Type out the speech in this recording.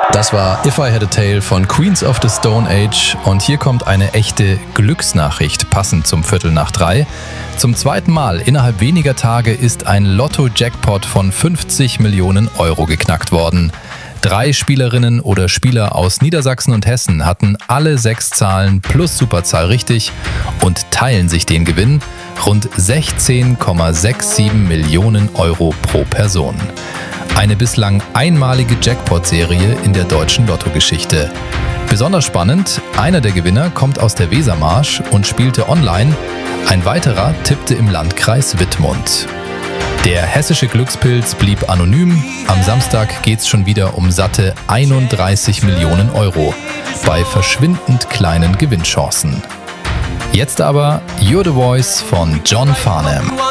Das war If I Had a Tale von Queens of the Stone Age und hier kommt eine echte Glücksnachricht, passend zum 2:45. Zum zweiten Mal innerhalb weniger Tage ist ein Lotto-Jackpot von 50 Millionen Euro geknackt worden. 3 Spielerinnen oder Spieler aus Niedersachsen und Hessen hatten alle 6 Zahlen plus Superzahl richtig und teilen sich den Gewinn, rund 16,67 Millionen Euro pro Person. Eine bislang einmalige Jackpot-Serie in der deutschen Lottogeschichte. Besonders spannend, einer der Gewinner kommt aus der Wesermarsch und spielte online, ein weiterer tippte im Landkreis Wittmund. Der hessische Glückspilz blieb anonym, am Samstag geht's schon wieder um satte 31 Millionen Euro bei verschwindend kleinen Gewinnchancen. Jetzt aber You're the Voice von John Farnham.